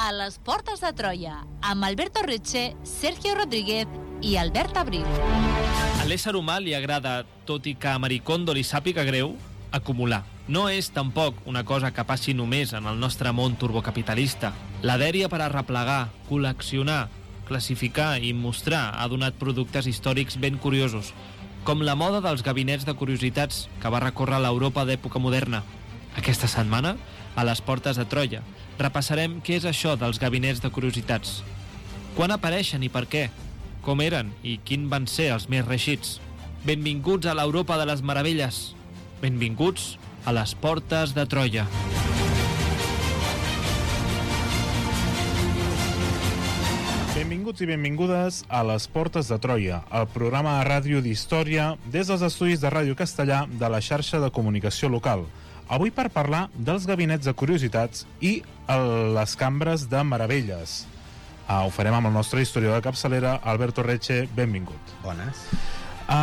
a les portes de Troia, amb Alberto Reche, Sergio Rodríguez i Albert Abril. A l'ésser humà li agrada, tot i que a Maricondo li sàpiga greu, acumular. No és tampoc una cosa que passi només en el nostre món turbocapitalista. La dèria per arreplegar, col·leccionar, classificar i mostrar ha donat productes històrics ben curiosos, com la moda dels gabinets de curiositats que va recórrer l'Europa d'època moderna. Aquesta setmana, a les portes de Troia, repassarem què és això dels gabinets de curiositats. Quan apareixen i per què? Com eren i quin van ser els més reeixits? Benvinguts a l'Europa de les meravelles. Benvinguts a les portes de Troia. Benvinguts i benvingudes a les portes de Troia, el programa de ràdio d'història des dels estudis de Ràdio Castellà de la xarxa de comunicació local. Avui per parlar dels gabinets de curiositats i les cambres de meravelles. Ho farem amb el nostre historiador de capçalera, Alberto Reche. Benvingut. Bones.